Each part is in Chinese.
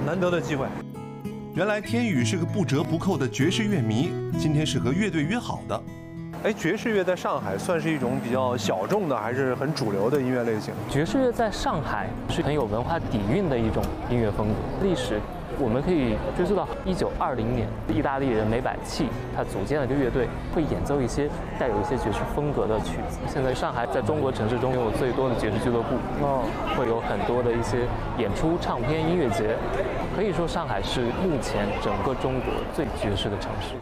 难得的机会。 原来天宇是个不折不扣的爵士乐迷，今天是和乐队约好的。 哎，爵士乐在上海算是一种比较小众的，还是很主流的音乐类型？ 爵士乐在上海是很有文化底蕴的一种音乐风格，历史我们可以追溯到1920年，意大利人梅百器他组建了一个乐队，会演奏一些带有一些爵士风格的曲子。现在上海在中国城市中拥有最多的爵士俱乐部，会有很多的一些演出、唱片、音乐节，可以说上海是目前整个中国最爵士的城市。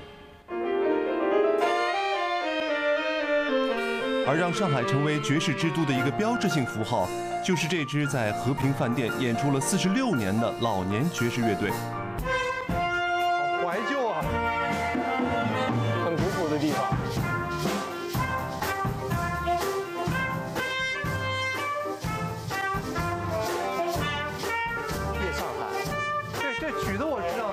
而让上海成为爵士之都的一个标志性符号，就是这支在和平饭店演出了46年的老年爵士乐队。 好怀旧啊，很古朴的地方。 夜上海， 这曲子我知道。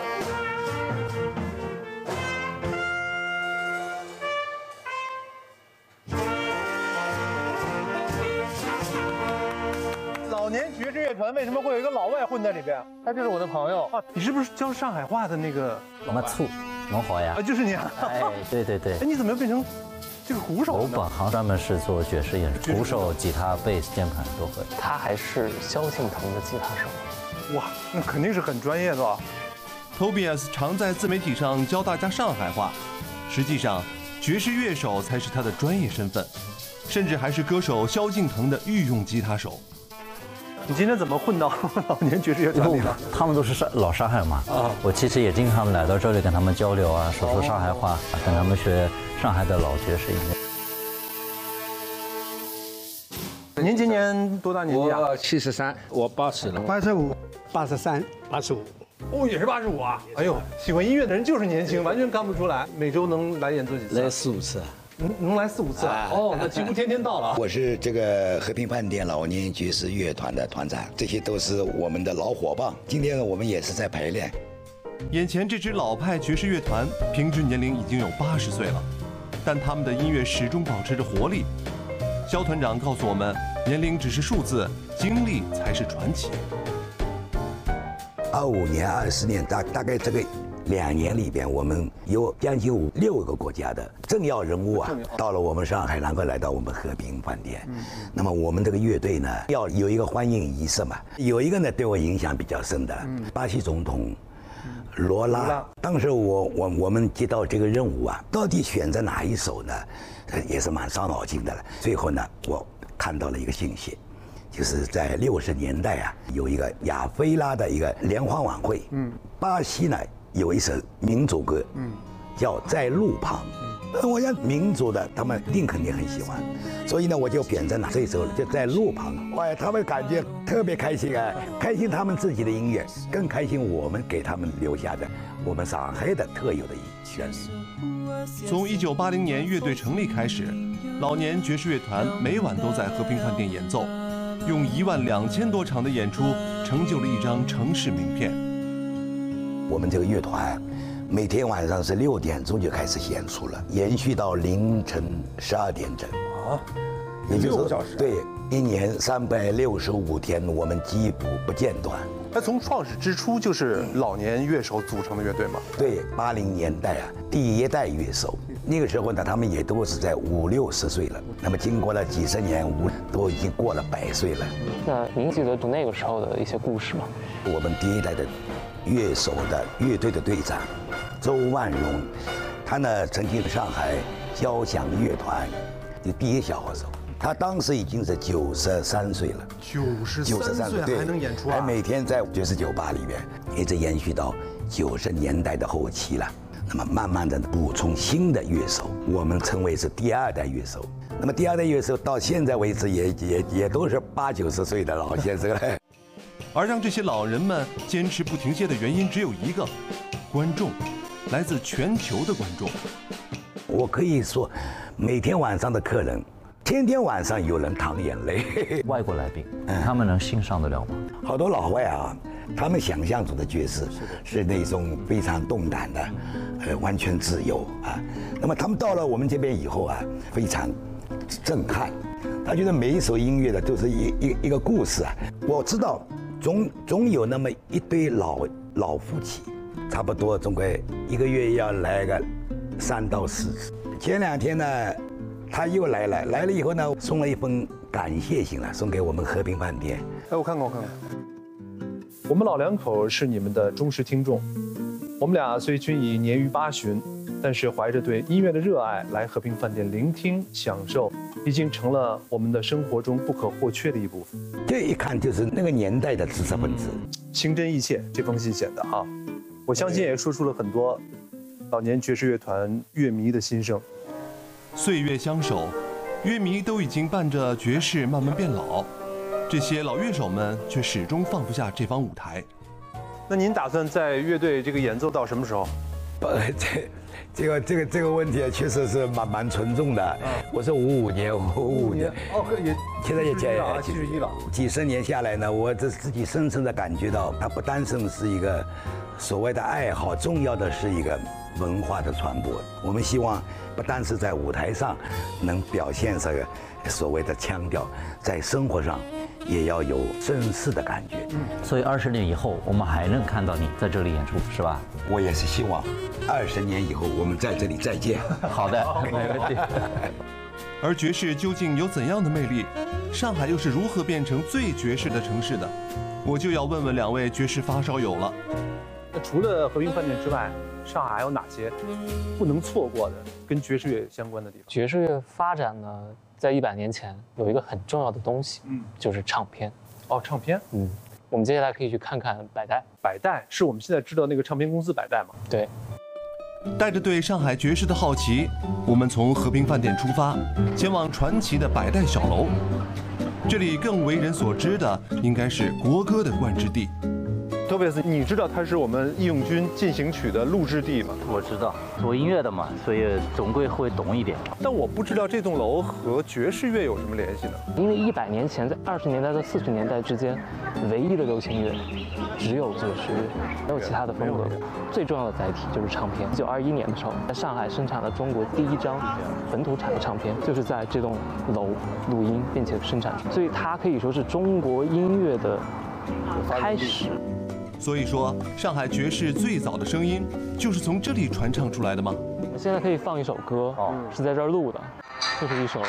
老年爵士乐团为什么会有一个老外混在里边？ 他就是我的朋友啊！你是不是教上海话的那个？ 我醋，侬好呀！ 啊，就是你啊！ 哎，对对对。 哎，你怎么变成这个鼓手呢？ 我本行专门是做爵士演出，鼓手、吉他、贝斯、键盘都会。 他还是萧敬腾的吉他手。 哇，那肯定是很专业的啊。 Tobias 常在自媒体上教大家上海话，实际上爵士乐手才是他的专业身份，甚至还是歌手萧敬腾的御用吉他手。 你今天怎么混到老年爵士乐团里了？ 他们都是老上海嘛，我其实也经常来到这里跟他们交流啊，说上海话，跟他们学上海的老爵士音乐。您今年多大年纪啊？ 我73，我80了。 85、83、85。 哦，也是85啊！哎呦，喜欢音乐的人就是年轻，完全看不出来。每周能来演奏几次？ 来4、5次。 能来4、5次啊？哦，那几乎天天到了。 我是这个和平饭店老年爵士乐团的团长，这些都是我们的老伙伴。今天呢，我们也是在排练。 眼前这支老派爵士乐团平均年龄已经有80岁了，但他们的音乐始终保持着活力。肖团长告诉我们，年龄只是数字，经历才是传奇。 25年、20年，大概这个2年里边，我们有将近6个国家的政要人物啊，到了我们上海，然后来到我们和平饭店。那么我们这个乐队呢，要有一个欢迎仪式嘛。有一个呢，对我影响比较深的，巴西总统罗拉。当时我们接到这个任务啊，到底选择哪一首呢？也是蛮伤脑筋的了。最后呢，我看到了一个信息。就是在60年代啊，有一个亚非拉的一个联欢晚会，巴西呢有一首民族歌，叫《在路旁》，我想民族的他们肯定很喜欢，所以呢我就选择了这首就在路旁，哇，他们感觉特别开心啊，开心他们自己的音乐，更开心我们给他们留下的我们上海的特有的旋律。 从1980年乐队成立开始，老年爵士乐团每晚都在和平饭店演奏。用12000多场的演出，成就了一张城市名片。 我们这个乐团每天晚上是6点钟就开始演出了，延续到凌晨12点整。 啊， 也就是 6个小时。 对，1年365天，我们几乎不间断。 那从创始之初就是老年乐手组成的乐队吗？ 对，80年代啊，第一代乐手。那个时候呢，他们也都是在50、60岁了。那么经过了几十年，都已经过了100岁了。 那您记得那个时候的一些故事吗？ 我们第一代的乐手的乐队的队长周万荣，他呢曾经上海交响乐团的第一小号手，他当时已经是93岁了。 93岁还能演出啊？ 还每天在爵士酒吧里面，一直延续到90年代的后期了。那么慢慢的补充新的乐手，我们称为是第2代乐手。那么第2代乐手到现在为止也都是80、90岁的老先生了。 而让这些老人们坚持不停歇的原因只有一个：观众，来自全球的观众。 我可以说，每天晚上的客人，天天晚上有人淌眼泪。 外国来宾，他们能欣赏得了吗？ 好多老外啊，他们想象中的爵士是那种非常动感的，完全自由啊。那么他们到了我们这边以后啊，非常震撼。他觉得每一首音乐的都是一个故事啊。我知道总有那么一对老夫妻，差不多总归1个月要来个3到4次。前2天呢，他又来了以后呢，送了一封感谢信了，送给我们和平饭店。 哎，我看看。我们老两口是你们的忠实听众，我们俩虽均已年逾80，但是怀着对音乐的热爱来和平饭店聆听享受，已经成了我们的生活中不可或缺的一部分。 这一看就是那个年代的知识分子， 情真意切，这封信写的哈，我相信也说出了很多老年爵士乐团乐迷的心声。 岁月相守，乐迷都已经伴着爵士慢慢变老，这些老乐手们却始终放不下这方舞台。 那您打算在乐队这个演奏到什么时候？ 这个问题确实是蛮沉重的。我是55年，现在也 71了。 几十年下来呢，我自己深深的感觉到，它不单纯是一个所谓的爱好，重要的是一个文化的传播。我们希望不单是在舞台上能表现这个所谓的腔调，在生活上也要有绅士的感觉。 所以20年以后，我们还能看到你在这里演出，是吧？ 我也是希望20年以后我们在这里再见。 好的，没问题。 而爵士究竟有怎样的魅力？上海又是如何变成最爵士的城市的？我就要问问2位爵士发烧友了。 那除了和平饭店之外，上海还有哪些不能错过的跟爵士乐相关的地方？ 爵士乐发展呢，在100年前有一个很重要的东西，就是唱片。 哦，唱片。 我们接下来可以去看看百代。 百代是我们现在知道那个唱片公司百代吗？ 对。 带着对上海爵士的好奇，我们从和平饭店出发，前往传奇的百代小楼。这里更为人所知的应该是国歌的冠之地。 托贝斯，你知道它是我们义勇军进行曲的录制地吗？ 我知道，做音乐的嘛，所以总归会懂一点。 但我不知道这栋楼和爵士乐有什么联系呢？ 因为100年前，在20年代到40年代之间，唯一的流行乐只有爵士乐，没有其他的风格。最重要的载体就是唱片。1921年的时候，在上海生产了中国第1张本土产的唱片，就是在这栋楼录音并且生产出，所以它可以说是中国音乐的开始。 所以说，上海爵士最早的声音就是从这里传唱出来的吗？ 我现在可以放一首歌，是在这儿录的，这是一首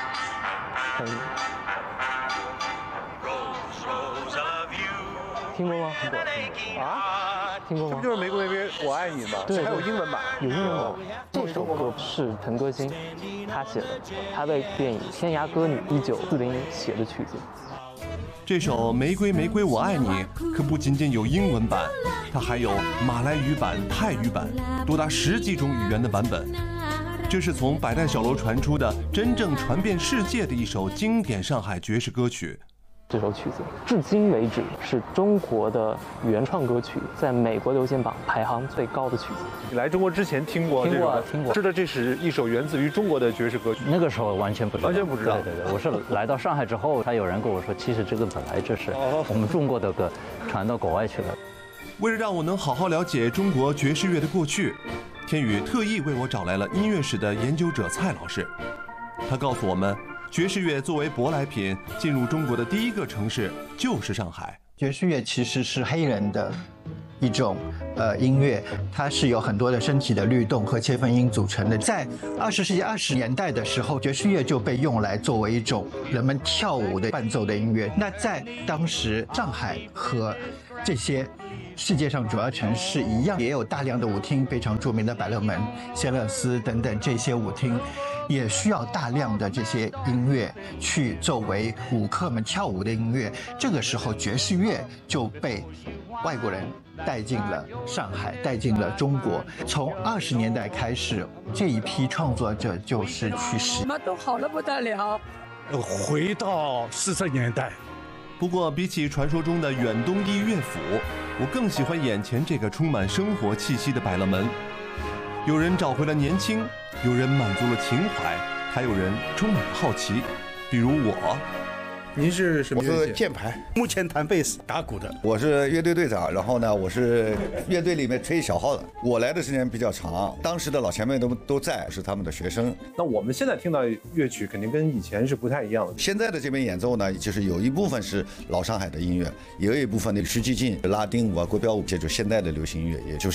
听过吗？听过吗？ 这不就是玫瑰玫瑰我爱你吗？ 对， 还有英文版。 有英文版。这首歌是陈歌辛他写的，他为电影《天涯歌女》1940写的曲子。 这首《玫瑰玫瑰我爱你》可不仅仅有英文版，它还有马来语版、泰语版，多达10几种语言的版本。这是从百代小楼传出的真正传遍世界的一首经典上海爵士歌曲。 这首曲子至今为止是中国的原创歌曲，在美国流行榜排行最高的曲子。 你来中国之前听过？ 听过。 知道这是一首源自于中国的爵士歌曲？ 那个时候完全不知道。 完全不知道。 对，我是来到上海之后，才有人跟我说，其实这个本来就是我们中国的歌传到国外去了。 为了让我能好好了解中国爵士乐的过去，天宇特意为我找来了音乐史的研究者蔡老师。他告诉我们，爵士乐作为舶来品进入中国的第一个城市就是上海。 爵士乐其实是黑人的一种音乐，它是有很多的身体的律动和切分音组成的。在20世纪20年代的时候，爵士乐就被用来作为一种人们跳舞的伴奏的音乐。那在当时，上海和这些世界上主要城市一样，也有大量的舞厅，非常著名的百乐门、谢勒斯等等这些舞厅，也需要大量的这些音乐去作为舞客们跳舞的音乐。这个时候，爵士乐就被外国人带进了上海，带进了中国。从20年代开始，这一批创作者就是去使什么都好了不得了， 回到40年代。 不过，比起传说中的远东一乐府，我更喜欢眼前这个充满生活气息的百乐门。有人找回了年轻，有人满足了情怀，还有人充满了好奇，比如我。 您是什么乐器？ 我是键盘，目前弹贝斯、打鼓的。 我是乐队队长，然后呢，我是乐队里面吹小号的。我来的时间比较长，当时的老前辈都在，是他们的学生。 那我们现在听到乐曲肯定跟以前是不太一样的。 现在的这边演奏呢，就是有一部分是老上海的音乐，也有一部分的徐继进、拉丁舞啊、国标舞，这就是现代的流行音乐，也就是